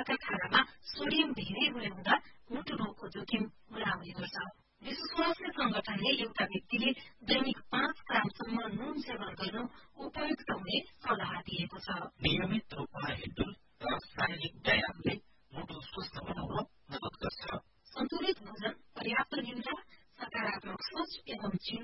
प्रकारका खानामा सोडियम धेरै हुने हुँदा मुटु रोगको जोखिम बढाउने गर्छ। विश्व स्वास्थ्य संगठनले एउटा व्यक्तिले दैनिक 5 ग्रामसम्म नुन सेवन गर्नु उपयुक्त हुने सल्लाह दिएको छ। नियमित रूपमा हिँड्डुल र शारीरिक व्यायामले मुटु स्वस्थ बनाउन मद्दत गर्छ। सन्तुलित भोजन, पर्याप्त निद्रा, सकारात्मक सोच एवं